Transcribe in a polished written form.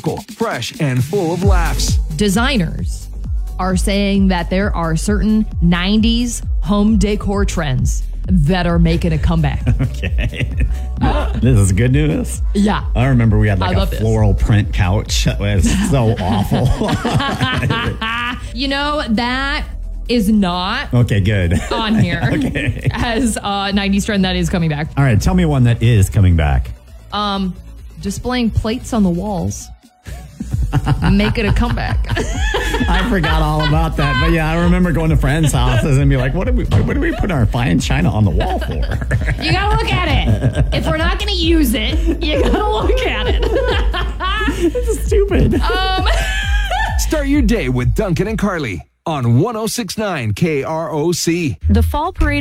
Fresh and full of laughs. Designers are saying that there are certain 90s home decor trends that are making a comeback. Okay. This is good news. Yeah. I remember we had like a this. floral print couch. It was so awful. You know, that is not Okay, good. on here Okay. as a 90s trend that is coming back. All right, tell me one that is coming back. Displaying plates on the walls. Make it a comeback. I forgot all about that. But yeah, I remember going to friends' houses and be like, what do we put our fine china on the wall for? You gotta look at it. If we're not gonna use it, you gotta look at it. This is stupid. Start your day with Duncan and Carly on 106.9 KROC. The Fall Parade